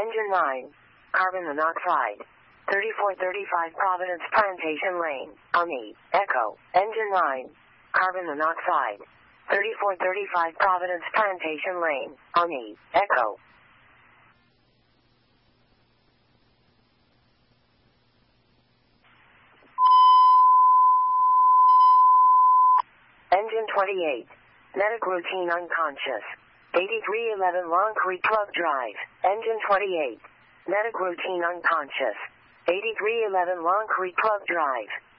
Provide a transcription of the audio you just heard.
Engine 9. Carbon monoxide. 3435 Providence Plantation Lane, Omni, Echo. Engine 9. Carbon monoxide. 3435 Providence Plantation Lane, Omni, Echo. Engine 28. Medic routine unconscious. 8311 Long Creek Club Drive. Engine 28. Medic routine unconscious. 8311 Long Creek Club Drive.